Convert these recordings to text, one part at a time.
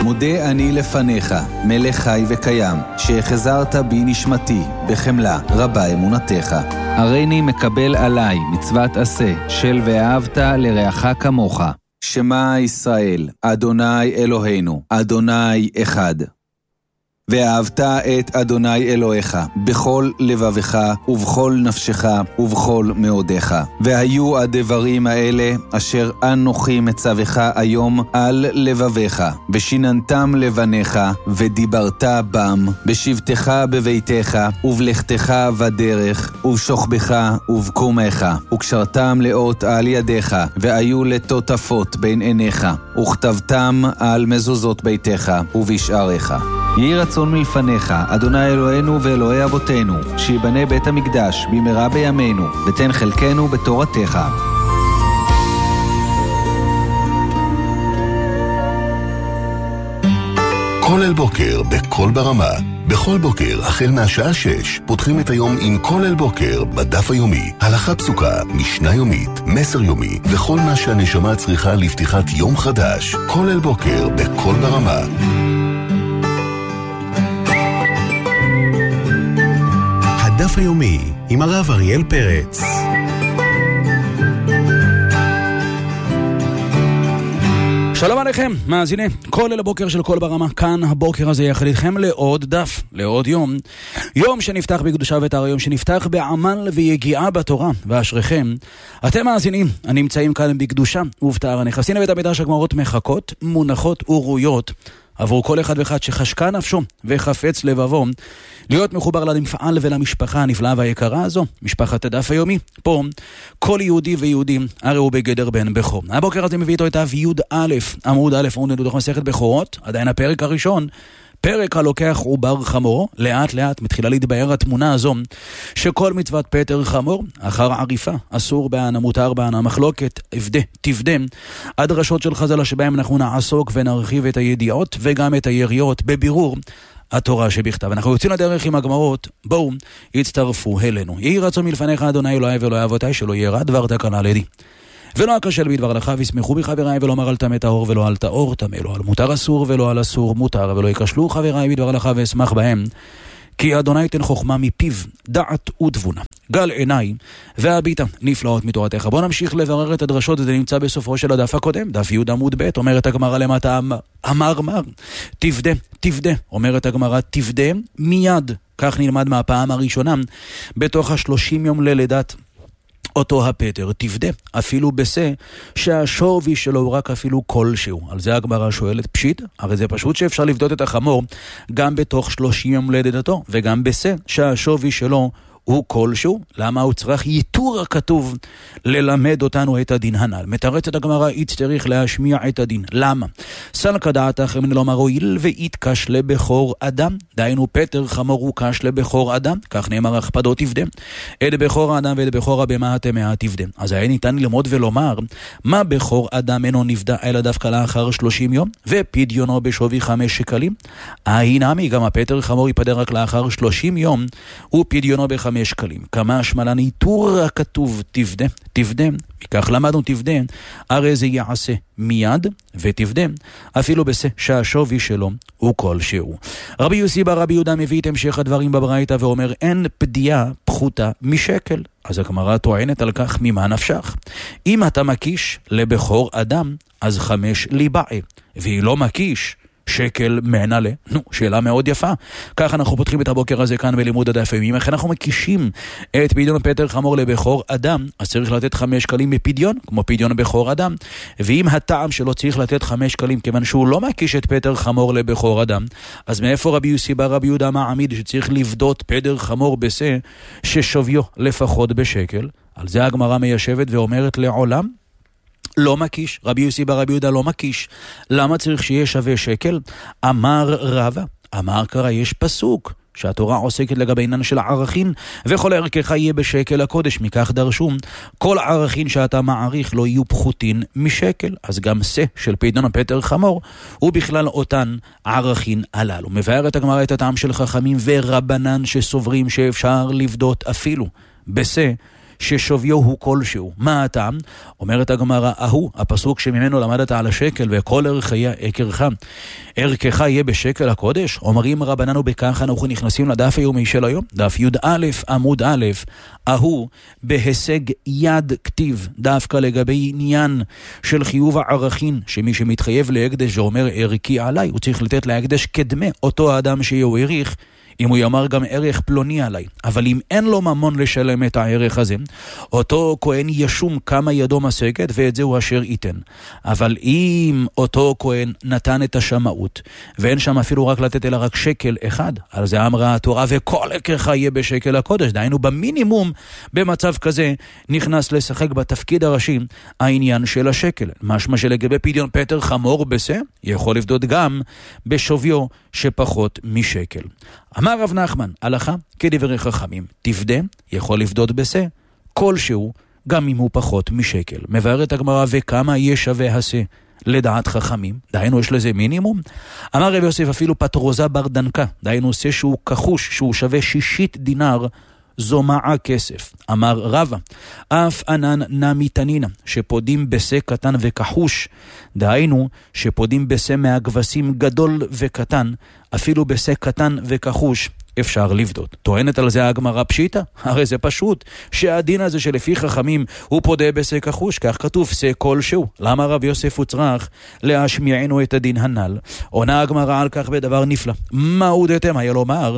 מודה אני לפניך, מלך חי וקיים, שהחזרת בי נשמתי, בחמלה רבה אמונתך. הריני מקבל עליי מצוות עשה, של ואהבת לרעך כמוך. שמע ישראל, אדוני אלוהינו, אדוני אחד. ואהבת את אדוני אלוהיך בכל לבבך ובכל נפשך ובכל מאודך. והיו הדברים האלה אשר אנוכי מצווך היום על לבביך, ושיננתם לבניך ודיברת בם, בשבתך בביתך ובלכתך בדרך ובשוכבך ובקומך, וקשרתם לאות על ידיך, והיו לטוטפות בין עיניך, וכתבתם על מזוזות ביתך ובשעריך. יהי רצון מלפניך, אדוני אלוהינו ואלוהי אבותינו, שיבנה בית המקדש במהרה בימינו, ותן חלקנו בתורתך. כל אל בוקר בכל ברמה. בכל בוקר, החל מהשעה 6, פותחים את היום עם כל אל בוקר בדף היומי. הלכה פסוקה, משנה יומית, מסר יומי, וכל מה שהנשמה צריכה לפתיחת יום חדש. כל אל בוקר בכל ברמה. הדף היומי עם הרב אריאל פרץ. שלום עליכם, מאזיני כל אל הבוקר של כל ברמה. כאן הבוקר הזה יחד איתכם לעוד דף, לעוד יום. יום שנפתח בקדושה ותורה, יום שנפתח בעמל ויגיעה בתורה. ואשריכם, אתם מאזינים הנמצאים כאן בקדושה ובתורה, נכנסים לבית המקדש, הגמרות מחכות, מונחות ורויות עבור כל אחד ואחד שחשקה נפשו וחפץ לבבו להיות מחובר למפעל ולמשפחה הנפלאה והיקרה הזו, משפחת הדף היומי. פה כל יהודי ויהודי הרי הוא בגדר בן בכור. הבוקר הזה מביא איתו את י"א, עמוד א', עמוד מסכת בכורות, עדיין הפרק הראשון, פרק הלוקח עובר חמור. לאט לאט מתחילה להתבהר התמונה הזו שכל מצוות פטר חמור אחר עריפה אסור בענה, מותר בענה, מחלוקת תפדה. הדרשות של חז"ל שבהם אנחנו נעסוק ונרחיב את הידיעות וגם את היריות בבירור התורה שבכתב. אנחנו יוצאים לדרך עם הגמרות, בואו הצטרפו אלינו. יהי רצון מלפניך אדוני אלוהי ואלוהי אבותיי, שלא ירע דבר תקנה על ידי ולא אכשל בדבר לך, וישמחו בי חבריי, ולא אמר אל טמא טהור ולא אל טהור טמא, לא על מותר אסור ולא על אסור מותר, ולא יכשלו חבריי בדבר לך ואשמח בהם, כי אדוני תן חוכמה מפיו, דעת ותבונה. גל עיניי והביטה נפלאות מתורתך. בוא נמשיך לברר את הדרשות. זה נמצא בסופו של הדף הקודם, דף י' עמוד ב'. אומרת הגמרא למטה אמר תפדה, אומרת הגמרא תפדה מיד. כך נלמד מהפעם הראשונה בתוך 30 יום ללידת אותו הפטר. תפדה אפילו בזה שהשווי שלו הוא רק אפילו כלשהו. על זה הגמרא שואלת פשיט, הרי זה פשוט שאפשר לבדות את החמור גם בתוך 30 יום ללידתו, וגם בזה שהשווי שלו הוא כלשהו. למה הוא צריך ייתור הכתוב ללמד אותנו את הדין הנ"ל? מתרצת הגמרא, צריך להשמיע את הדין. למה? סלקא דעתך מן לומר הואיל ויתקש לבכור אדם, דהיינו פטר חמור הוא קש לבכור אדם, כך נאמר הכפדו תפדה, את בכור האדם ואת בכור הבהמה הטמאה תפדה. אז היה ניתן ללמוד ולומר מה בכור אדם אינו נפדה אלא דווקא לאחר 30 יום ופדיונו בשווי 5 שקלים. הינמי גם הפטר חמור ייפדר רק לאחר 30 יום ופדיונו ב5 שקלים. כמה שמלן ייתור הכתוב תפדה, מכך למדנו תפדה, הרי זה יעשה מיד, ותפדה אפילו בזה שהשווי שלו הוא כלשהו. רבי יוסי בר רבי יהודה מביא את המשך הדברים בברייתא ואומר אין פדיעה פחותה משקל. אז הגמרא טוענת על כך ממה נפשך? אם אתה מקיש לבכור אדם אז 5 ליבעי, והיא לא מקיש שקל מענלה. שאלה מאוד יפה. כך אנחנו פותחים את הבוקר הזה כאן בלימוד הדף היומי. איך אנחנו מקישים את פדיון פטר חמור לבכור אדם, אז צריך לתת 5 שקלים בפדיון, כמו פדיון בכור אדם. ואם הטעם שלו צריך לתת 5 שקלים, כיוון שהוא לא מקיש את פטר חמור לבכור אדם, אז מאיפה רבי יוסי בר רבי יהודה מעמיד שצריך לבדות פטר חמור בזה ששוויו לפחות בשקל? על זה הגמרא מיישבת ואומרת לעולם לא מקיש. רבי יוסי בר רבי יהודה לא מקיש. למה צריך שיהיה שווה שקל? אמר רבא, אמר קרא, יש פסוק שהתורה עוסקת לגבי עניין של הערכים, וכל ערכך יהיה בשקל הקודש. מכך דרשו כל הערכים שאתה מעריך לא יהיו פחותין משקל. אז גם זה של פדיון פטר חמור הוא בכלל אותן ערכים הללו. מבאר את הגמרא את הטעם של חכמים ורבנן שסוברים שאפשר לבדות אפילו בזה ששוויו הוא כלשהו. מה הטעם? אומרת הגמרא, הפסוק שממנו למדת על השקל, וכל ערכך יהיה בשקל הקודש. אומרים רבננו, בכך אנחנו נכנסים לדף היומי של היום, דף י"א עמוד א', בהישג יד כתיב, דווקא לגבי עניין של חיוב הערכין, שמי שמתחייב להקדש ואומר ערכי עליי, הוא צריך לתת להקדש כדמה אותו האדם שהוא העריך, אם הוא יאמר גם ערך פלוני עליי. אבל אם אין לו ממון לשלם את הערך הזה, אותו כהן ישום כמה ידו משגת, ואת זהו אשר ייתן. אבל אם אותו כהן נתן את השמאות, ואין שם אפילו רק לתת אלא רק שקל אחד, על זה אמרה התורה, וכל ערכך יהיה בשקל הקודש. דהיינו במינימום, במצב כזה, נכנס לשחק בתפקיד הראשי העניין של השקל. משמע שלגבי פדיון פטר חמור בזה, יכול לבדות גם בשוויו שפחות משקל. אמר רב נחמן, הלכה כדברי חכמים, תפדה, יכול לפדות בזה, כלשהו, גם אם הוא פחות משקל. מבארת הגמרא, וכמה יהיה שווה השה לדעת חכמים, דהיינו יש לזה מינימום. אמר רב יוסף, אפילו פטרוזה ברדנקה, דהיינו עושה שהוא כחוש, שהוא שווה 60 דינר, זו מעה כסף. אמר רבא, אף ענן נמי תנינה, שפודים בשה קטן וכחוש, דהיינו שפודים בשה מהגבסים גדול וקטן, אפילו בשה קטן וכחוש אפשר לבדות. טוענת על זה הגמרא פשיטה? הרי זה פשוט, שהדין הזה שלפי חכמים הוא פודה בשה כחוש, כך כתוב שה כלשהו. למה רב יוסף הוצרך להשמיענו את הדין הנ"ל? עונה הגמרא על כך בדבר נפלא. מה הוא דתם? היה לומר,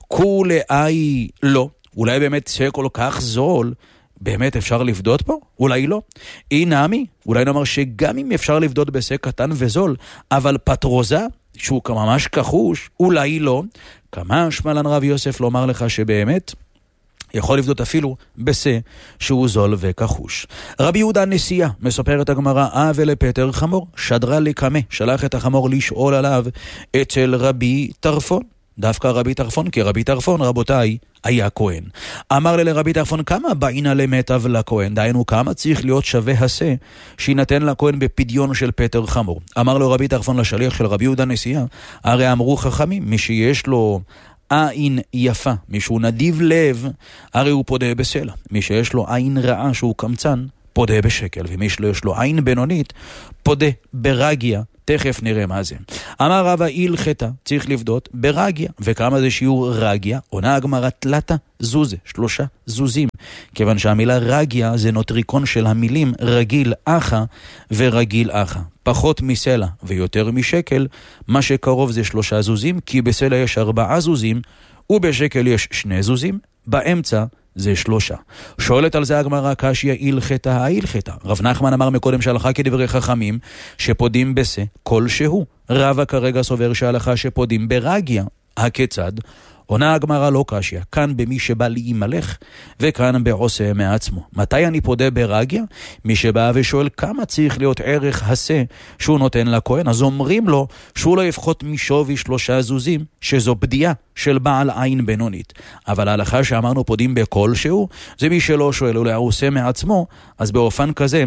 כולי לא. אולי באמת שה כל כך זול, באמת אפשר לבדות פה? אולי לא. נמי, אולי נאמר שגם אם אפשר לבדות בשה קטן וזול, אבל פטרוזה, שהוא ממש כחוש, אולי לא. כמה שמלן רב יוסף לומר לך שבאמת יכול לבדות אפילו בשה שהוא זול וכחוש. רבי יהודה נשיאה, מספרת הגמרא, ולפטר חמור, שדרה לקמה, שלח את החמור לשאול עליו אצל רבי טרפון. דווקא רבי טרפון, כי רבי טרפון, רבותיי, היה כהן. אמר לרבי טרפון, כמה בעינה למטב לכהן? דהיינו, כמה צריך להיות שווה השה שינתן לכהן בפדיון של פטר חמור? אמר לו רבי טרפון לשליח של רבי יהודה נשיאה, הרי אמרו חכמים, מי שיש לו עין יפה, מי שהוא נדיב לב, הרי הוא פודה בסלע. מי שיש לו עין רעה שהוא קמצן, פודה בשקל, ומי שיש לו עין בינונית, פודה ברגיה. תכף נראה מה זה. אמר רבא, הלכתה, צריך לבדות ברגיה. וכמה זה שיעור רגיה? עונה הגמרא, תלתה זוזה, 3 זוזים. כיוון שהמילה רגיה זה נוטריקון של המילים רגיל אחה ורגיל אחה. פחות מסלע ויותר משקל, מה שקרוב זה 3 זוזים, כי בסלע יש 4 זוזים, ובשקל יש 2 זוזים, באמצע זה 3. שואלת על זה הגמרא, קשיא הלכתה. רב נחמן אמר מקודם שהלכה כדברי חכמים שפודים בשה כלשהו. רבא כרגע סובר שהלכה שפודים ברגיה. הכיצד? עונה הגמרא, לא קשיא, כאן במי שבא להימלך וכאן בעושה מעצמו. מתי אני פודה ברגיה? מי שבא ושואל כמה צריך להיות ערך השה שהוא נותן לכהן, אז אומרים לו שהוא לא יפחות משווי 3 זוזים, שזו בדיעה של בעל עין בינונית. אבל ההלכה שאמרנו פודים בכלשהו, זה מי שלא שואל, אולי הוא עושה מעצמו, אז באופן כזה,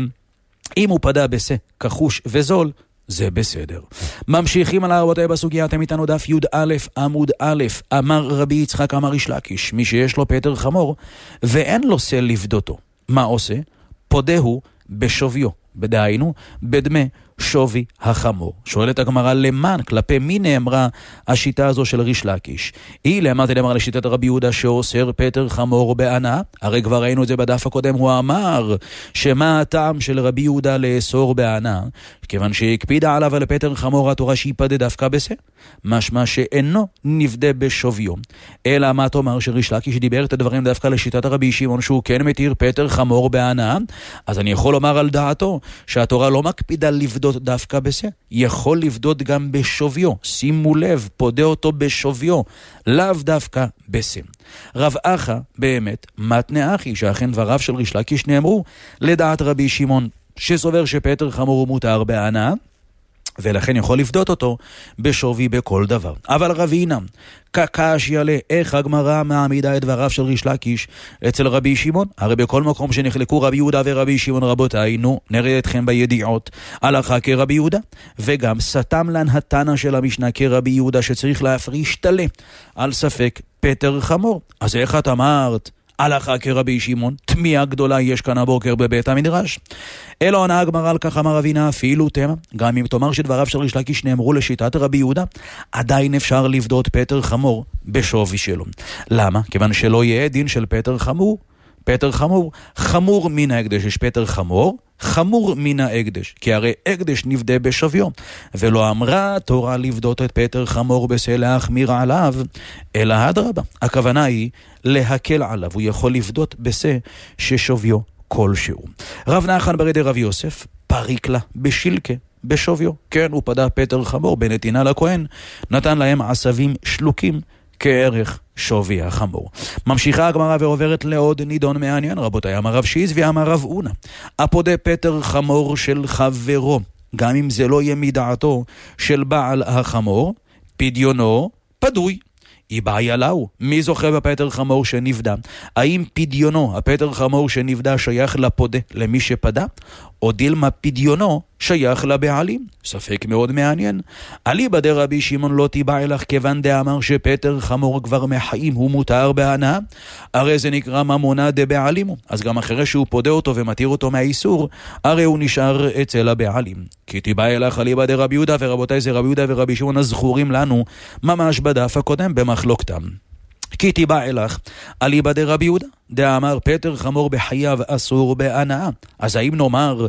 אם הוא פדה בשה כחוש וזול, זה בסדר. ממשיכים על רבותיי בסוגיה, אתם איתנו דף י"א עמוד א'. אמר רבי יצחק אמר ריש לקיש, מי שיש לו פטר חמור ואין לו שה לבדותו, מה עושה? פודהו בשוויו, בדהיינו בדמה שווי החמור. שואלת הגמרא, למען, כלפי מי נאמרה השיטה הזו של ריש לקיש? היא לאמרתי לאמר לשיטת רבי יהודה שאוסר פטר חמור בענה. הרי כבר ראינו את זה בדף הקודם, הוא אמר שמה הטעם של רבי יהודה לאסור בענה? כיוון שהקפידה עליו על פטר חמור התורה שיפדה דווקא בזה, משמע שאינו נפדה בשוויו. אלא מה תאמר שריש לקיש דיבר את הדברים דווקא לשיטת רבי שמעון שהוא כן מתיר פטר חמור בענה, אז אני יכול לומר על דעתו שהתורה לא מקפידה לבדות דווקא בזה, יכול לבדות גם בשוויו. שימו לב, פודה אותו בשוויו, לאו דווקא בזה. רב אחא באמת מתנה אחי, שאכן דבריו של ריש לקיש נאמרו לדעת רבי שמעון שסובר שפטר חמור מותר בענה, ולכן יכול לפדות אותו בשווי בכל דבר. אבל רבינה, קקש יעלה, איך הגמרא מעמידה את דבריו של ריש לקיש אצל רבי שמעון? הרי בכל מקום שנחלקו רבי יהודה ורבי שמעון, רבותיי, נראה אתכם בידיעות, הלכה כרבי יהודה, וגם סתם לן התנא של המשנה כרבי יהודה, שצריך להפריש תלה על ספק פטר חמור. אז איך את אמרת הלכה כרבי שמעון, תמיהה גדולה יש כאן הבוקר בבית המדרש. אלא עונה הגמרא על כך אמר אבינה אפילו תמה, גם אם תאמר שדבריו של ריש לקיש נאמרו לשיטת רבי יהודה, עדיין אפשר לבדות פטר חמור בשווי שלו. למה? כיוון שלא יהיה דין של פטר חמור. פטר חמור, חמור מן ההקדש, יש פטר חמור, חמור מן ההקדש, כי הרי הקדש נבדה בשוויו, ולא אמרה תורה לבדות את פטר חמור בסה להחמיר עליו, אלא אדרבה, הכוונה היא להקל עליו, הוא יכול לבדות בסה ששוויו כלשהו. רב נחמן בר ידי רב יוסף, פריק לה בשילקה, בשוויו, כן, הוא פדה פטר חמור בנתינה לכהן, נתן להם עשבים שלוקים, כערך שווי החמור. ממשיכה הגמרא ועוברת לעוד נידון מעניין, רבותיי, אמר רב שיז ואמר רב אונה, הפודה פטר חמור של חברו, גם אם זה לא יהיה מדעתו של בעל החמור, פדיונו פדוי. היא בעיה לאו, מי זוכה בפטר חמור שנבדה? האם פדיונו, הפטר חמור שנבדה, שייך לפודה, למי שפדה? או דילמה פדיונו שייך לבעלים? ספק מאוד מעניין. אליבא דרבי שמעון לא תיבע אלך כיוון דאמר שפטר חמור כבר מחיים הוא מותר בהנאה, הרי זה נקרא ממונה דבעלימו, אז גם אחרי שהוא פודה אותו ומתיר אותו מהאיסור, הרי הוא נשאר אצל הבעלים. כי תיבע אלך אליבא דרבי יהודה, ורבותיי זה רבי יהודה ורבי שמעון הזכורים לנו ממש בדף הקודם במחלוקתם. כי תיבע אלך אליבא דרבי יהודה, דאמר פטר חמור בחייו אסור בהנאה. אז האם נאמר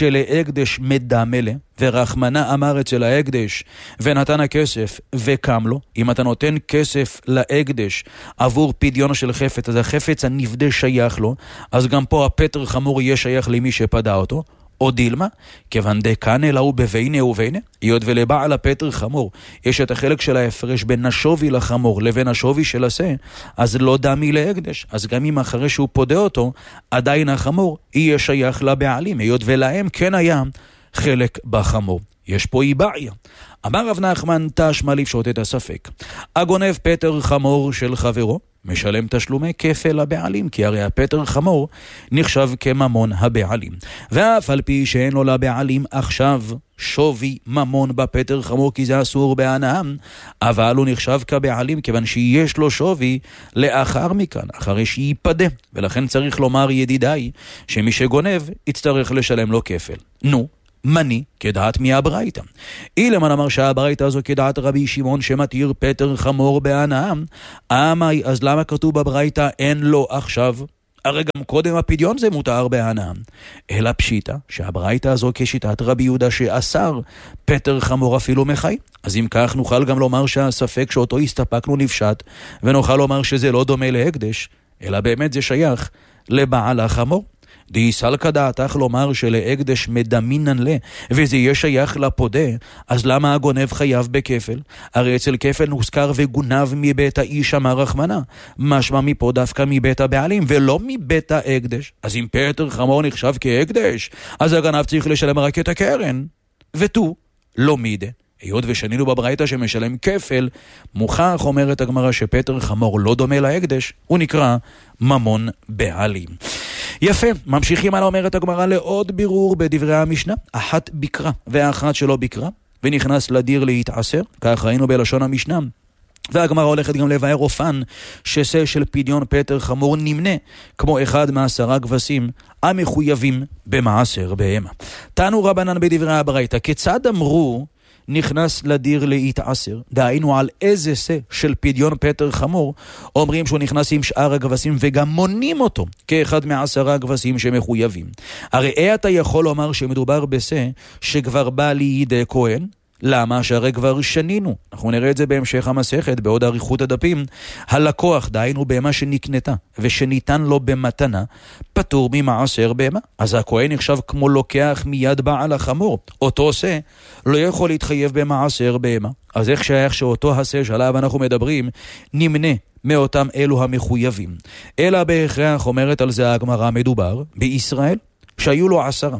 שלהקדש מדמלה, ורחמנה אמר אצל ההקדש ונתן הכסף וקם לו? אם אתה נותן כסף להקדש עבור פדיון של חפץ, אז החפץ הנבדה שייך לו, אז גם פה הפטר חמור יהיה שייך למי שפדה אותו. או דילמה, כיוון דקן אלא הוא בבינה ובינה, היות ולבעל הפטר חמור יש את החלק של ההפרש בין השווי לחמור לבין השווי של עשה, אז לא דמי להקדש, אז גם אם אחרי שהוא פודה אותו, עדיין החמור יהיה שייך לבעלים, היות ולהם כן היה חלק בחמור. יש פה אי בעיה. אמר רב נחמן תשמע לפשוט את הספק, הגונב פטר חמור של חברו משלם תשלומי כפל לבעלים, כי הרי הפטר חמור נחשב כממון הבעלים, ואף על פי שאין לו לבעלים עכשיו שווי ממון בפטר חמור, כי זה אסור בהנאה, אבל הוא נחשב כבעלים כיוון שיש לו שווי לאחר מכאן, אחרי שיפדה, ולכן צריך לומר ידידיי שמי שגונב יצטרך לשלם לו כפל. נו, מני כדעת מי הברייתא? אילמן אמר שהברייתא הזו כדעת רבי שמעון שמתיר פטר חמור בהנאה, אמי, אז למה כתוב בברייתא אין לו עכשיו? הרי גם קודם הפדיון זה מותר בהנאה. אלא פשיטה שהברייתא הזו כשיטת רבי יהודה שאסר פטר חמור אפילו מחי. אז אם כך נוכל גם לומר שהספק שאותו הסתפקנו נפשט, ונוכל לומר שזה לא דומה להקדש, אלא באמת זה שייך לבעל החמור. דיסל כדעתך לומר שלהקדש מדמינן לה, וזה יהיה שייך לפודה, אז למה הגונב חייב בכפל? הרי אצל כפל נוזכר וגונב מבית האיש אמר רחמנה, משמע מפה דווקא מבית הבעלים ולא מבית ההקדש. אז אם פטר חמור נחשב כהקדש, אז הגנב צריך לשלם רק את הקרן, ותו לא מידה. היות ושנינו בברייתא שמשלם כפל, מוכח אומרת הגמרא שפטר חמור לא דומה להקדש, הוא נקרא ממון בעלים. יפה, ממשיכים על אומרת הגמרא לעוד בירור בדברי המשנה, אחת ביקרה ואחת שלא ביקרה, ונכנס לדיר להתעשר, כך ראינו בלשון המשנה. והגמרא הולכת גם לבאר אופן שסה של פדיון פטר חמור נמנה כמו אחד מ10 כבשים המחויבים במעשר בהמה. תנו רבנן בדברי הברייתא, כיצד אמרו נכנס לדיר להתעשר? דהיינו על איזה סה של פדיון פטר חמור אומרים שהוא נכנס עם שאר הכבשים וגם מונים אותו כאחד מ10 הכבשים שמחויבים? הרי אתה יכול לומר שמדובר בסה שכבר בא לידי כהן? למה? שהרי כבר שנינו, אנחנו נראה את זה בהמשך המסכת בעוד אריכות הדפים, הלקוח דהיינו בהמה שנקנתה ושניתן לו במתנה פטור ממעשר בהמה, אז הכהן נחשב כמו לוקח מיד בעל החמור, אותו עושה לא יכול להתחייב במעשר בהמה. אז איך שייך שאותו הסה שעליו אנחנו מדברים נמנה מאותם אלו המחויבים? אלא בהכרח אומרת על זה הגמרא מדובר בישראל שהיו לו 10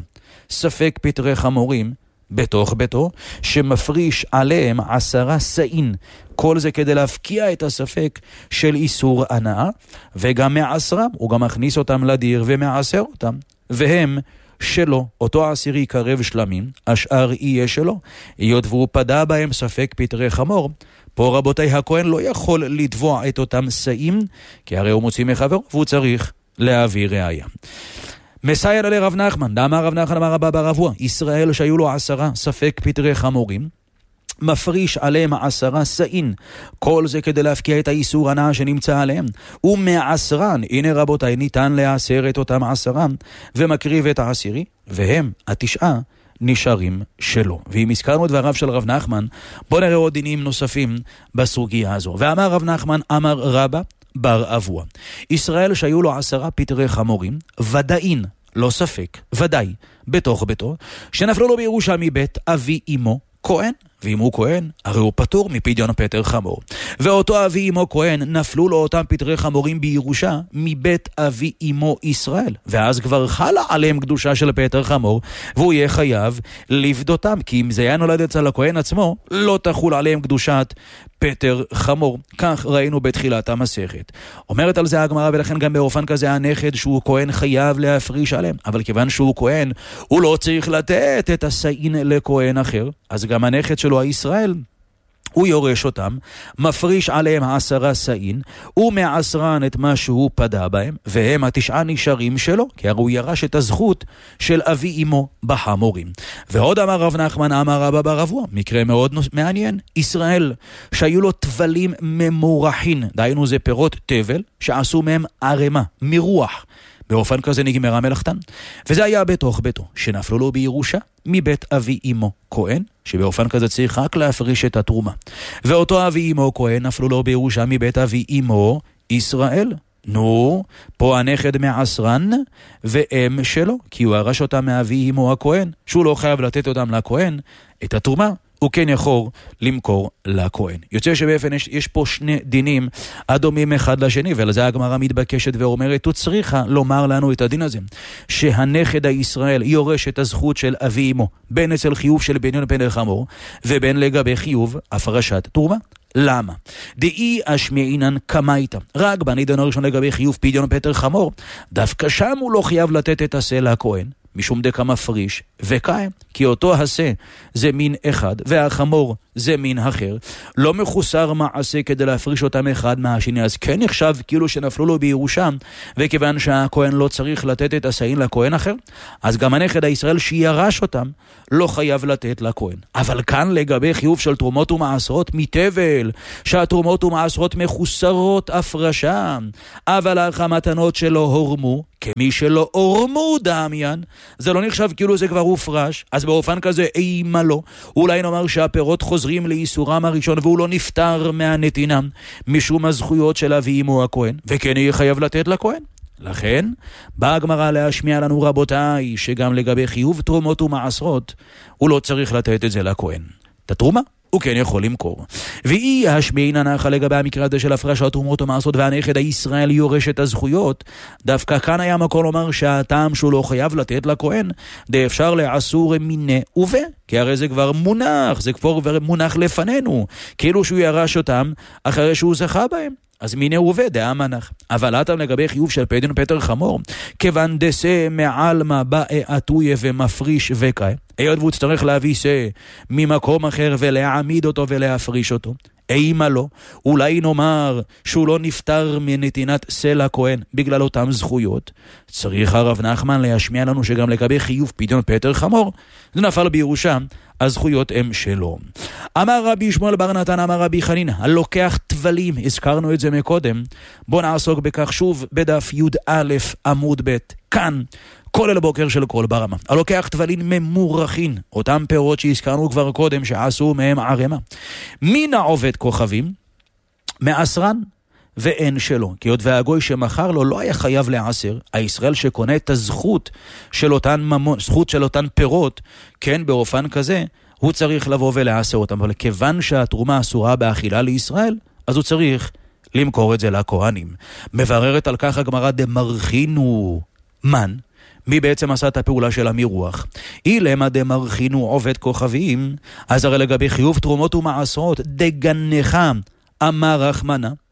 ספק פטרי חמורים בתוך ביתו, שמפריש עליהם 10 סעין, כל זה כדי להפקיע את הספק של איסור הנאה, וגם מ10 הוא גם מכניס אותם לדיר ומעשר אותם, והם שלו, אותו העשירי קרב שלמים, השאר יהיה שלו, היות והוא פדה בהם ספק פטרי חמור. פה רבותי, הכהן לא יכול לתבוע את אותם שאים, כי הרי הוא מוציא מחבר, והוא צריך להביא ראיה. מסייע לרב נחמן, אמר רב נחמן אמר רבא בר אבוה, ישראל שהיו לו 10 ספק פטרי חמורים, מפריש עליהם 10 שאים, כל זה כדי להפקיע את האיסור הנאה שנמצא עליהם, ומעשרן, הנה רבותיי, ניתן לעשר את אותם 10, ומקריב את העשירי, והם 9 נשארים שלו. ואם הזכרנו את דבריו של רב נחמן, בוא נראה עוד דינים נוספים בסוגיה הזו. ואמר רב נחמן, אמר רבא בר אבוה, ישראל שהיו לו 10 פטרי חמורים, ודאין, לא ספק, ודאי, בתוך ביתו, שנפלו לו בירושה מבית אבי אמו, כהן, ואם הוא כהן, הרי הוא פטור מפדיון פטר חמור. ואותו אבי אמו כהן, נפלו לו אותם פטרי חמורים בירושה מבית אבי אמו ישראל. ואז כבר חלה עליהם קדושה של פטר חמור, והוא יהיה חייב לבדותם, כי אם זה היה נולד אצל הכהן עצמו, לא תחול עליהם קדושת פטר חמור. כך ראינו בתחילת המסכת. אומרת על זה הגמרא, ולכן גם באופן כזה הנכד שהוא כהן חייב להפריש עליהם. אבל כיוון שהוא כהן, הוא לא צריך לתת את השאין לכהן אחר. אז גם הנכד שלו הישראל, הוא יורש אותם, מפריש עליהם 10 שאים, ומעשרן את מה שהוא פדה בהם, והם 9 נשארים שלו, כי הרי הוא ירש את הזכות של אבי אמו בחמורים. ועוד אמר רב נחמן, אמר רבא בר אבוה, מקרה מאוד מעניין, ישראל שהיו לו תבלים ממורחין, דהיינו זה פירות תבל, שעשו מהם ערמה, מרוח, באופן כזה נגמרה מלאכתן. וזה היה בתוך ביתו, שנפלו לו בירושה מבית אבי אמו כהן, שבאופן כזה צריך רק להפריש את התרומה. ואותו אבי אמו כהן נפלו לו בירושה מבית אבי אמו ישראל. נו, פה הנכד מעשרן ואם שלו, כי הוא הרש אותם מאבי אמו הכהן, שהוא לא חייב לתת אותם לכהן, את התרומה הוא כן יכול למכור לכהן. יוצא שבאופן יש פה 2 דינים הדומים אחד לשני, ולזה הגמרא מתבקשת ואומרת, הוא צריכה לומר לנו את הדין הזה, שהנכד הישראל יורש את הזכות של אבי אמו, בין אצל חיוב של פדיון פטר חמור, ובין לגבי חיוב הפרשת תרומה. למה? דאי אשמעינן קמייתא, רק בנידון הראשון לגבי חיוב פדיון פטר חמור, דווקא שם הוא לא חייב לתת את השה לכהן, משום דקה מפריש וקיים, כי אותו השה זה מין אחד והחמור זה מין אחר, לא מחוסר מעשה כדי להפריש אותם אחד מהשני, אז כן נחשב כאילו שנפלו לו בירושה, וכיוון שהכהן לא צריך לתת את השאים לכהן אחר, אז גם הנכד הישראל שירש אותם לא חייב לתת לכהן. אבל כאן לגבי חיוב של תרומות ומעשרות מתבל, שהתרומות ומעשרות מחוסרות הפרשה, אבל המתנות שלו הורמו, כמי שלא הורמו דמיין, זה לא נחשב כאילו זה כבר הופרש, אז באופן כזה אימה לו, אולי נאמר שהפירות חוזרים לאיסורם הראשון, והוא לא נפטר מהנתינה, משום הזכויות של אבי אמו הכהן, וכן יהיה חייב לתת לכהן. לכן, באה הגמרא להשמיע לנו רבותיי, שגם לגבי חיוב תרומות ומעשרות, הוא לא צריך לתת את זה לכהן. את התרומה הוא כן יכול למכור. ואי השמיעין נחה לגבי המקרה הזה של הפרשת תרומות ומעשרות, והנכד הישראל יורש את הזכויות, דווקא כאן היה מקום לומר שהטעם שהוא לא חייב לתת לכהן, די אפשר לעשור מיני ובה, כי הרי זה כבר מונח, זה כבר מונח לפנינו, כאילו שהוא ירש אותם אחרי שהוא זכה בהם. אז מיני עובד, המנח. אבל אתם לגבי חיוב של פדיון פטר חמור, כיוון דסה מעלמה באי עטויה ומפריש וקאי, היות והוא צריך להביא סה ממקום אחר ולהעמיד אותו ולהפריש אותו, אימה לו, אולי נאמר שהוא לא נפטר מנתינת סה לכהן בגלל אותם זכויות, צריך הרב נחמן להשמיע לנו שגם לגבי חיוב פדיון פטר חמור, זה נפל בירושה, הזכויות הם שלו. אמר רבי שמואל בר נתן, אמר רבי חנינא, הלוקח תבלים, הזכרנו את זה מקודם, בוא נעסוק בכך שוב בדף י"א עמוד ב', כאן, כל אל בוקר של כל ברמה. הלוקח תבלים ממורחין, אותם פירות שהזכרנו כבר קודם, שעשו מהם ערמה. מן העובד כוכבים, מעשרן, ואין שלו, כי עוד והגוי שמחר לו לא היה חייב לעשר, הישראל שקונה את הזכות של אותן ממון, זכות של אותן פירות, כן באופן כזה, הוא צריך לבוא ולעשר אותם, אבל כיוון שהתרומה אסורה באכילה לישראל, אז הוא צריך למכור את זה לכהנים. מבררת על כך הגמרא דמרחינו מן, מי בעצם עשה את הפעולה של המירוח? אילמה דמרחינו עובד כוכבים, אז הרי לגבי חיוב תרומות ומעשרות, דגנך אמר רחמנה,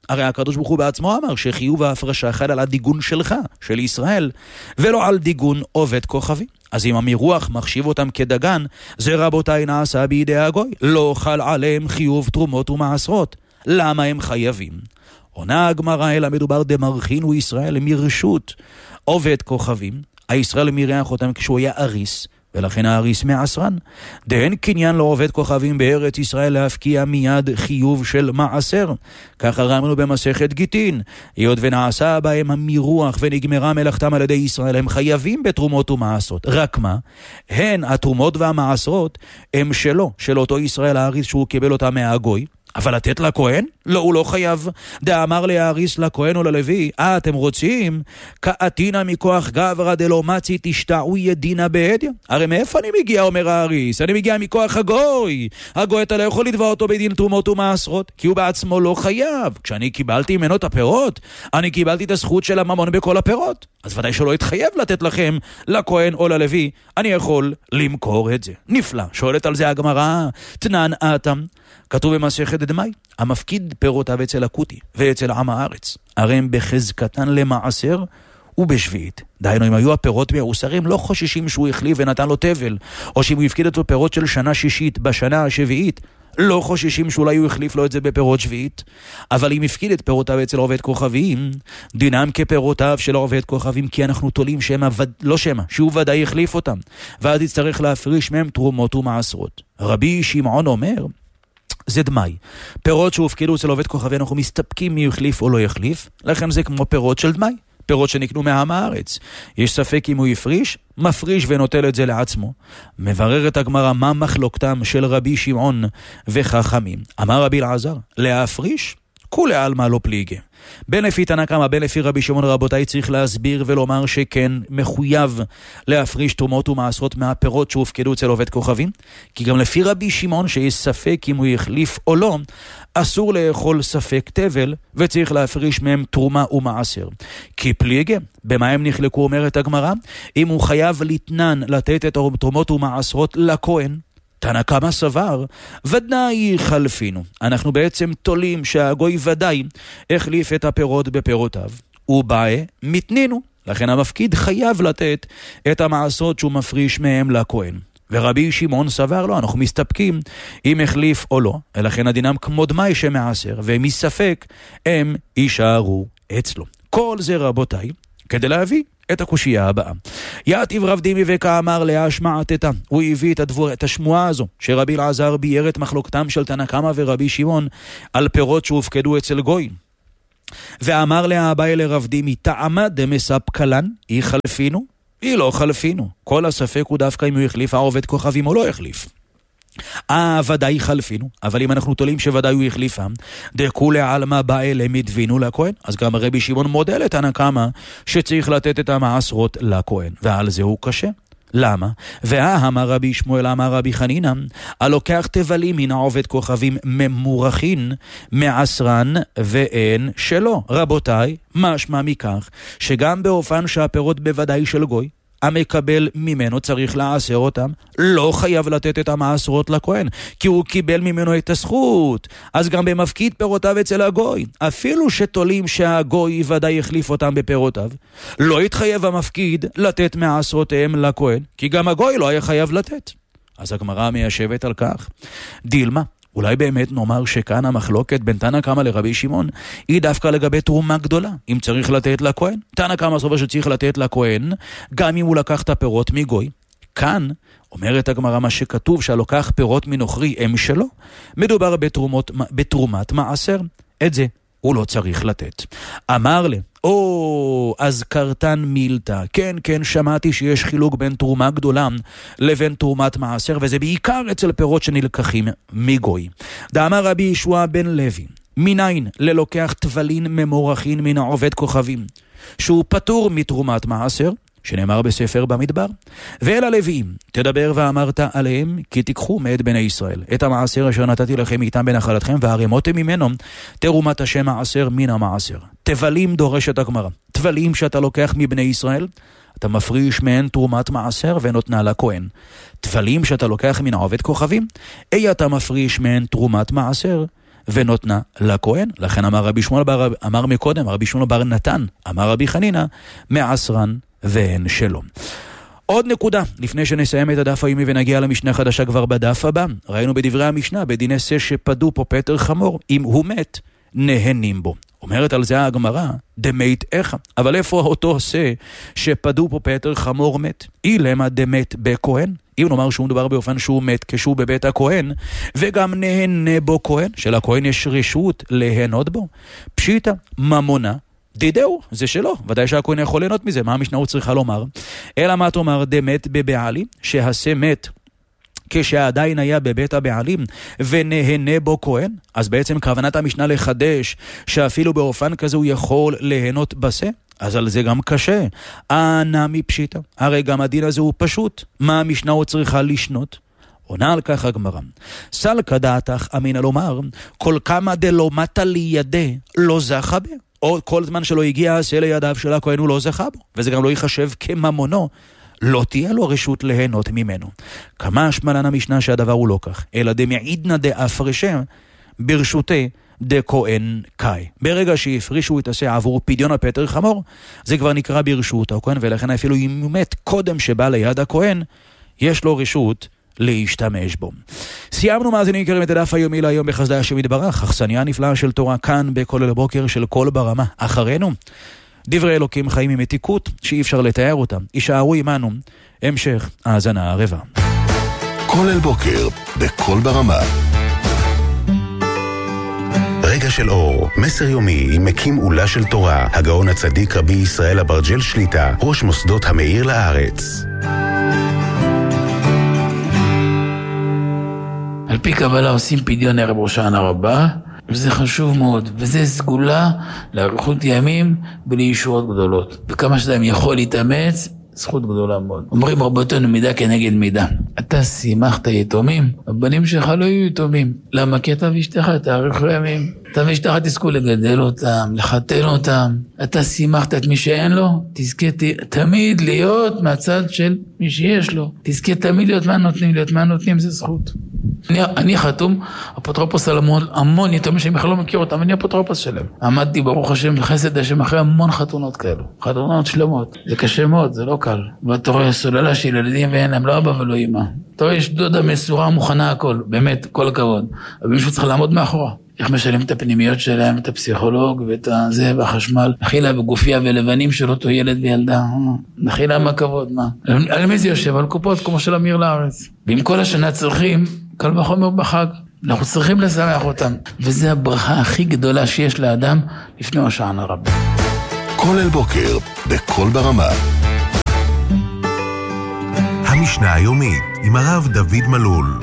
הרי הקדוש ברוך הוא בעצמו אמר שחיוב ההפרשה חל על הדיגון שלך, של ישראל, ולא על דיגון עובד כוכבים. אז אם המרוח מחשיב אותם כדגן, זה רבותיי נעשה בידי הגוי. לא חל עליהם חיוב תרומות ומעשרות. למה הם חייבים? עונה הגמרא, אלא מדובר דמרחינו ישראל מרשות עובד כוכבים. הישראל מירח אותם כשהוא היה אריס, ולכן האריס מעשרן. דהן קניין לא עובד כוכבים בארץ ישראל להפקיע מיד חיוב של מעשר. ככה רמנו במסכת גיטין. היות ונעשה בהם המרוח ונגמרה מלאכתם על ידי ישראל, הם חייבים בתרומות ומעשרות. רק מה? הן התרומות והמעשרות הם שלו, של אותו ישראל האריס שהוא קיבל אותה מהגוי. אבל לתת לכהן? לא, הוא לא חייב. דאמר להאריס לכהן או ללוי, אתם רוצים? כאתינה מכוח גברא דלא מצי תשתעו ידינה בהדיא. הרי מאיפה אני מגיע, אומר האריס? אני מגיע מכוח הגוי. הגוי אתה לא יכול לתבוע אותו בדין תרומות ומעשרות, כי הוא בעצמו לא חייב. כשאני קיבלתי ממנו את הפירות, אני קיבלתי את הזכות של הממון בכל הפירות. אז ודאי שלא התחייב לתת לכם, לכהן או ללוי, אני יכול למכור את זה. נפלא. שואלת על זה הגמרא, תנן אתם. כתוב במסכת דמאי, המפקיד פירותיו אצל הכותי ואצל עם הארץ, הרי הם בחזקתן למעשר ובשביעית. דהיינו, אם היו הפירות מעושרים, לא חוששים שהוא החליף ונתן לו תבל, או שאם הוא הפקיד את הפירות של שנה שישית בשנה השביעית, לא חוששים שאולי הוא החליף לו את זה בפירות שביעית. אבל אם הפקיד את פירותיו אצל עובד כוכבים, דינם כפירותיו של עובד כוכבים, כי אנחנו תולים שהוא ודאי החליף אותם, ואז יצטרך להפריש מהם תרומות ומעשרות. רבי שמעון אומר, זה דמאי. פירות שהופקדו אצל עובד כוכבי, אנחנו מסתפקים מי יחליף או לא יחליף, לכן זה כמו פירות של דמאי. פירות שנקנו מעם הארץ. יש ספק אם הוא יפריש, מפריש ונוטל את זה לעצמו. מבררת הגמרא מה מחלוקתם של רבי שמעון וחכמים. אמר רבי אלעזר, להפריש? כולי עלמא לא פליגי. בין לפי תנא קמא, בין לפי רבי שמעון, רבותיי, צריך להסביר ולומר שכן מחויב להפריש תרומות ומעשרות מהפירות שהופקדו אצל עובד כוכבים, כי גם לפי רבי שמעון שיש ספק אם הוא יחליף או לא, אסור לאכול ספק תבל וצריך להפריש מהם תרומה ומעשר. כי פליגי, במה הם נחלקו, אומרת הגמרא? אם הוא חייב לתנן לתת את התרומות ומעשרות לכהן, תנא קמא סבר, ודאי חלפינו. אנחנו בעצם תולים שהגוי ודאי החליף את הפירות בפירותיו. ובאי מתנינו. לכן המפקיד חייב לתת את המעשרות שהוא מפריש מהם לכהן. ורבי שמעון סבר לא, אנחנו מסתפקים אם החליף או לא. לכן הדינם כמו דמאי שמעשר, ומספק הם יישארו אצלו. כל זה רבותיי, כדי להביא את הקושייה הבאה. יעתיב רב דימי וכאמר להשמעתתה. הוא הביא את השמועה הזו, שרבי אלעזר ביאר את מחלוקתם של תנא קמא ורבי שמעון על פירות שהופקדו אצל גוי. ואמר לאביי לרב דימי, טעמה דמספקלן, היא חלפינו? היא לא חלפינו. כל הספק הוא דווקא אם הוא החליף העובד כוכבים או לא החליף. ודאי חלפינו, אבל אם אנחנו תולים שוודאי הוא החליפם, דכולי עלמא באי למדבינו לכהן, אז גם רבי שמעון מודל את תנא קמא שצריך לתת את המעשרות לכהן, ועל זה הוא קשה. למה? אמר רבי שמואל אמר רבי חנינא, הלוקח תבלים מן העובד כוכבים ממורחין מעשרן ואין שלו. רבותיי, משמע מכך שגם באופן שהפירות בוודאי של גוי, המקבל ממנו צריך לעשר אותם, לא חייב לתת את המעשרות לכהן, כי הוא קיבל ממנו את הזכות. אז גם במפקיד פירותיו אצל הגוי, אפילו שתולים שהגוי ודאי החליף אותם בפירותיו, לא יתחייב המפקיד לתת מעשרותיהם לכהן, כי גם הגוי לא היה חייב לתת. אז הגמרא מיישבת על כך. דילמה, אולי באמת נאמר שכאן המחלוקת בין תנא קמא לרבי שמעון היא דווקא לגבי תרומה גדולה, אם צריך לתת לכהן. תנא קמא סובר שצריך לתת לכהן, גם אם הוא לקח את הפירות מגוי. כאן אומרת הגמרא מה שכתוב שהלוקח פירות מנוכרי הם שלו, מדובר בתרומת מעשר. את זה הוא לא צריך לתת. אמר לי, אז קרתן מילתא. כן, שמעתי שיש חילוק בין תרומה גדולה לבין תרומת מעשר, וזה בעיקר אצל פירות שנלקחים מגוי. דאמר רבי ישוע בן לוי, מניין ללוקח תבלין ממורחין מן העובד כוכבים, שהוא פטור מתרומת מעשר, שנאמר בספר במדבר, ואל הלוויים, תדבר ואמרת עליהם, כי תיקחו מאת בני ישראל, את המעשר אשר נתתי לכם איתם בנחלתכם, והרמותם ממנו, תרומת השם מעשר מן המעשר. תבלים דורשת הגמרא, תבלים שאתה לוקח מבני ישראל, אתה מפריש מהן תרומת מעשר ונותנה לכהן. תבלים שאתה לוקח מן העובד כוכבים, אתה מפריש מהן תרומת מעשר, ונותנה לכהן. לכן אמר רבי שמואל אמר מקודם, רבי שמואל בר נתן, אמר רבי חנינא, מעשרן והן שלום. עוד נקודה, לפני שנסיים את הדף היומי ונגיע למשנה חדשה כבר בדף הבא. ראינו בדברי המשנה, בדיני שא שפדו פה פטר חמור, אם הוא מת, נהנים בו. אומרת על זה הגמרא, דמת איך? אבל איפה אותו שא שפדו פה פטר חמור מת? אילמה דמת בכהן? אם נאמר שהוא מדובר באופן שהוא מת כשהוא בבית הכהן, וגם נהנה בו כהן, שלכהן יש רשות להנות בו. פשיטה, ממונה, דידהו, זה שלו, ודאי שהכהן יכול ליהנות מזה, מה המשנה הוא צריכה לומר? אלא מה תאמר דמת בבעלים, שהשא מת כשעדיין היה בבית הבעלים ונהנה בו כהן, אז בעצם כוונת המשנה לחדש שאפילו באופן כזה הוא יכול ליהנות בשא, אז על זה גם קשה. אנא מפשיטה, הרי גם הדין הזה הוא פשוט, מה המשנה הוא צריכה לשנות? עונה על כך הגמרא, סלקא דעתך אמינא לומר, כל כמה דלא מטה לידי לא זכה בה, או כל זמן שלא הגיע השא לידיו של הכהן הוא לא זכה בו, וזה גם לא ייחשב כממונו, לא תהיה לו רשות ליהנות ממנו. כמה השמלן המשנה שהדבר הוא לא כך, אלא דמעידנא דאפרשם ברשותי דכהן קאי. ברגע שהפרישו את השא עבור פדיון הפטר חמור, זה כבר נקרא ברשות הכהן, ולכן אפילו אם הוא מת קודם שבא ליד הכהן, יש לו רשות להשתמש בו. סיימנו מאזינים יקרים את הדף היומי להיום בחסדי השם יתברך, אכסניה נפלאה של תורה כאן בכל הבוקר של קול ברמה. אחרינו דברי אלוקים חיים עם מתיקות שאי אפשר לתאר אותם. יישארו עמנו, המשך האזנה ערבה. כל אל בוקר בכל ברמה. רגע של אור, מסר יומי עם מקים עולה של תורה, הגאון הצדיק רבי ישראל אברג'ל שליטה, ראש מוסדות המאיר לארץ. על פי קבלה עושים פדיון ערב ראש השנה רבה, וזה חשוב מאוד, וזה סגולה לאריכות ימים ולישועות גדולות. וכמה שאדם יכול להתאמץ, זכות גדולה מאוד. אומרים רבותינו מידה כנגד מידה. אתה שימחת יתומים, הבנים שלך לא יהיו יתומים. למה? כי אתה ואשתך תאריכו ימים. אתה ואשתך תזכו לגדל אותם, לחתן אותם. אתה שימחת את מי שאין לו, תזכה תמיד להיות מהצד של מי שיש לו. תזכה תמיד להיות מה נותנים, זה זכות. אני חתום, אפוטרופוס על המון יתומים שאני בכלל לא מכיר אותם, אני אפוטרופוס שלהם. עמדתי ברוך השם חסד השם אחרי המון חתונות כאלו, חתונות שלמות. זה קשה מאוד, זה לא קל. ואתה רואה סוללה של ילדים ואין להם לא אבא ולא אמא. אתה רואה יש דודה מסורה מוכנה הכל, באמת, כל הכבוד. אבל מישהו צריך לעמוד מאחורה. איך משלם את הפנימיות שלהם, את הפסיכולוג ואת זה והחשמל. נחילה בגופיה ולבנים של אותו ילד וילדה. נחילה מה כבוד, מה? על מי זה יושב? על קופות כמו של אמיר לארץ. ואם כל השנה צריכים, קל וחומר בחג. אנחנו צריכים לשמח אותם. וזה הברכה הכי גדולה שיש לאדם לפני השענה רבה. כל אל בוקר בכל ברמה. המשנה היומית עם הרב דוד מלול.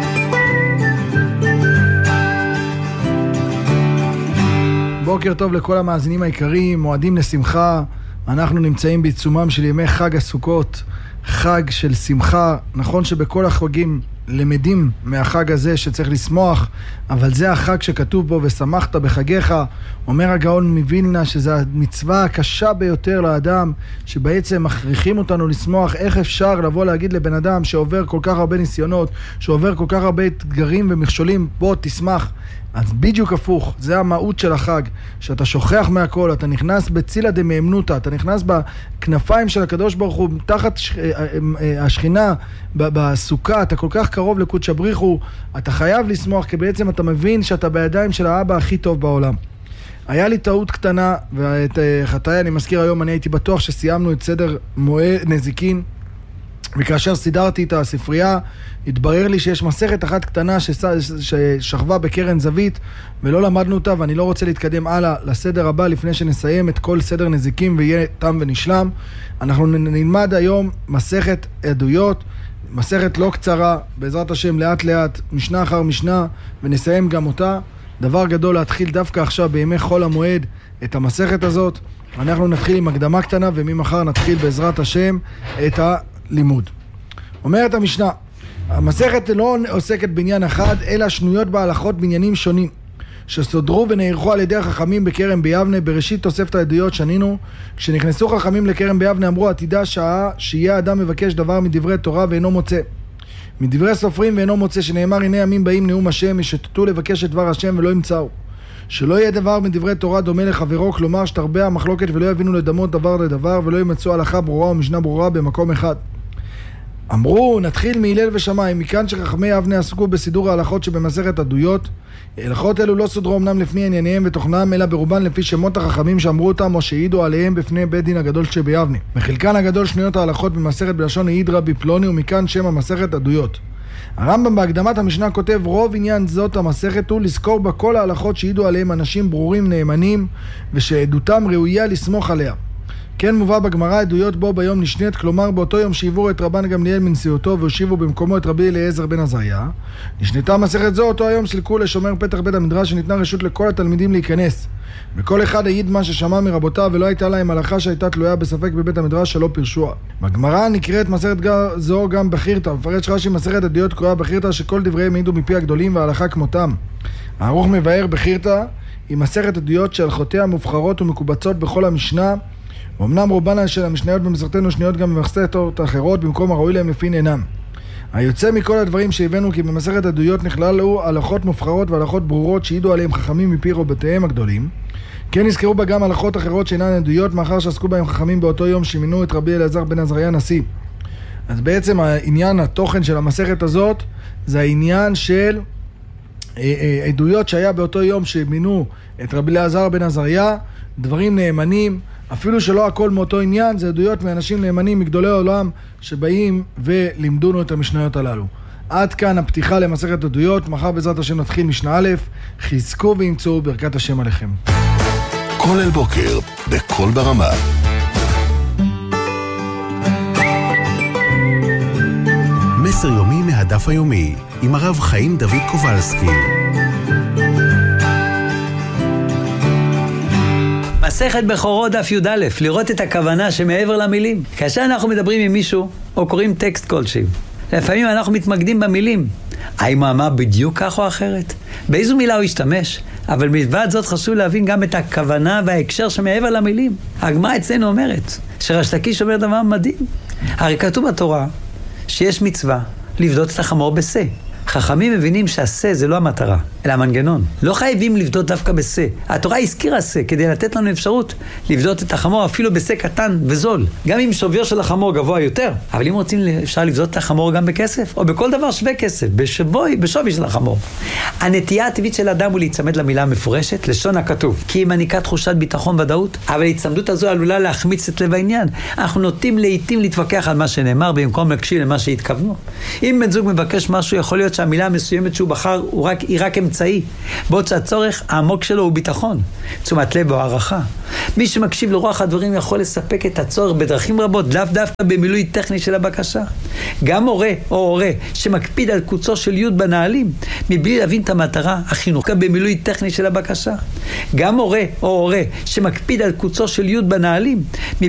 בוקר טוב לכל המאזינים העיקריים, מועדים לשמחה. אנחנו נמצאים בעיצומם של ימי חג הסוכות, חג של שמחה. נכון שבכל החגים למדים מהחג הזה שצריך לשמוח, אבל זה החג שכתוב בו ושמחת בחגיך. אומר הגאון מווילנה שזה המצווה הקשה ביותר לאדם, שבעצם מכריחים אותנו לשמוח. איך אפשר לבוא להגיד לבן אדם שעובר כל כך הרבה ניסיונות, שעובר כל כך הרבה אתגרים ומכשולים, בוא תשמח. אז בדיוק הפוך, זה המהות של החג, שאתה שוכח מהכל, אתה נכנס בצילה דמאמנותא, אתה נכנס בכנפיים של הקדוש ברוך הוא, תחת השכינה, בסוכה, אתה כל כך קרוב לקודש הבריחו, אתה חייב לשמוח, כי בעצם אתה מבין שאתה בידיים של האבא הכי טוב בעולם. היה לי טעות קטנה, ואת חטאי אני מזכיר היום, אני הייתי בטוח שסיימנו את סדר מועד נזיקין, וכאשר סידרתי את הספרייה, התברר לי שיש מסכת אחת קטנה ששכבה בקרן זווית, ולא למדנו אותה, ואני לא רוצה להתקדם הלאה לסדר הבא, לפני שנסיים את כל סדר נזיקים ויהיה תם ונשלם. אנחנו נלמד היום מסכת עדויות, מסכת לא קצרה, בעזרת השם לאט לאט, משנה אחר משנה, ונסיים גם אותה. דבר גדול להתחיל דווקא עכשיו בימי חול המועד את המסכת הזאת. אנחנו נתחיל עם הקדמה קטנה, וממחר נתחיל בעזרת השם את לימוד. אומרת המשנה, המסכת לא עוסקת בעניין אחד, אלא שנויות בהלכות בעניינים שונים, שסודרו ונערכו על ידי החכמים בכרם ביבנה. בראשית תוספת העדויות שנינו, כשנכנסו חכמים לכרם ביבנה אמרו, עתידה שעה שיהיה אדם מבקש דבר מדברי תורה ואינו מוצא. מדברי סופרים ואינו מוצא שנאמר הנה ימים באים נאום השם ישתתו לבקש את דבר השם ולא ימצאו. שלא יהיה דבר מדברי תורה דומה לחברו, כלומר שתרבה המחלוקת ולא יבינו לדמות דבר לדבר ולא ימצאו הלכה ברורה ומשנה ברורה במקום אחד. אמרו נתחיל מהלל ושמיים, מכאן שחכמי אבני עסקו בסידור ההלכות שבמסכת עדויות. הלכות אלו לא סודרו אמנם לפני ענייניהם ותוכנם, אלא ברובן לפי שמות החכמים שאמרו אותם או שהעידו עליהם בפני בית דין הגדול שביבנה. בחלקן הגדול שניות ההלכות במסכת בלשון העיד רבי פלוני, ומכאן שם המסכת עדויות. הרמב"ם בהקדמת המשנה כותב רוב עניין זאת המסכת הוא לזכור בה כל ההלכות שהעידו עליהם אנשים ברורים נאמנים ושעדותם ראויה לסמוך עליה. כן מובא בגמרא עדויות בו ביום נשנית, כלומר באותו יום שהעבירו את רבן גמליאל מנשיאותו והושיבו במקומו את רבי אליעזר בן עזריה. נשנתה מסכת זו אותו היום סילקו לשומר פתח בית המדרש שניתנה רשות לכל התלמידים להיכנס. וכל אחד העיד מה ששמע מרבותיו ולא הייתה להם הלכה שהייתה תלויה בספק בבית המדרש שלא פירשוה. בגמרא נקראת מסכת זו גם בחירתא, מפרש רש"י מסכת עדויות קרויה בחירתא שכל דבריהם העידו מפי הגדולים וההלכה כמותם. הערוך מבאר בחירתא היא מסכת עדויות שהלכותיה מובחרות ומקובצות בכל המשנה, ואומנם רובן של המשניות במסכתנו שניות גם במסכתות אחרות במקום הראוי להם לפי עניינם. היוצא מכל הדברים שהבאנו כי במסכת עדויות נכללו הלכות מובחרות והלכות ברורות שהעידו עליהם חכמים מפי רבותיהם הגדולים. כן נזכרו בה גם הלכות אחרות שאינן עדויות מאחר שעסקו בהם חכמים באותו יום שמינו את רבי אליעזר בן עזריה נשיא. אז בעצם העניין, התוכן של המסכת הזאת זה העניין של עדויות שהיה באותו יום שמינו את רבי אליעזר בן עזריה, דברים נאמנים, אפילו שלא הכל מאותו עניין, זה עדויות מאנשים נאמנים מגדולי העולם שבאים ולימדונו את המשניות הללו. עד כאן הפתיחה למסכת עדויות, מחר בעזרת השם נתחיל משנה א', חזקו וימצאו ברכת השם עליכם. כל אל בוקר, בכל ברמה. מסר יומי מהדף היומי, עם הרב חיים דוד קובלסקי. מסכת בכורות דף י"א, לראות את הכוונה שמעבר למילים. כאשר אנחנו מדברים עם מישהו או קוראים טקסט כלשהו, לפעמים אנחנו מתמקדים במילים. האם הוא אמר בדיוק כך או אחרת? באיזו מילה הוא השתמש? אבל מלבד זאת חשוב להבין גם את הכוונה וההקשר שמעבר למילים. הגמרא אצלנו אומרת שריש לקיש אומר דבר מדהים. הרי כתוב בתורה שיש מצווה לבדות את החמור בשה. חכמים מבינים שהשה זה לא המטרה, אלא המנגנון. לא חייבים לבדות דווקא בשה. התורה הזכירה שה כדי לתת לנו אפשרות לבדות את החמור אפילו בשה קטן וזול. גם אם שווי של החמור גבוה יותר. אבל אם רוצים אפשר לבדות את החמור גם בכסף, או בכל דבר שווה כסף, בשווי של החמור. הנטייה הטבעית של האדם הוא להיצמד למילה המפורשת, לשון הכתוב. כי היא מעניקה תחושת ביטחון ודאות, אבל ההצמדות הזו עלולה להחמיץ את לב העניין. אנחנו נוטים לעתים להתווכח על מה שנאמר במקום להקשיב למה שהתכוונו. אם בן זוג מבקש משהו, יכול להיות שהמילה המסוימת שהוא בחר היא רק אמצעי, בעוד שהצורך העמוק שלו הוא ביטחון, תשומת לב או הערכה. מי שמקשיב לרוח הדברים יכול לספק את הצורך בדרכים רבות, לאו דווקא במילוי טכני של הבקשה. גם הורה או הורה שמקפיד על קוצו של י' בנעלים, מבלי להבין את המטרה, החינוך במילוי טכני של הבקשה. גם הורה או הורה שמקפיד על קוצו של י' בנעלים,